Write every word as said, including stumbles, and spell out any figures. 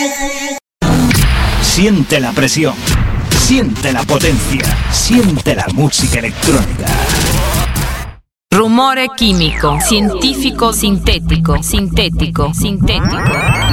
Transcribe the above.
Siente la presión, siente la potencia, siente la música electrónica. Rumore chimico, científico, sintetico, sintetico, sintetico.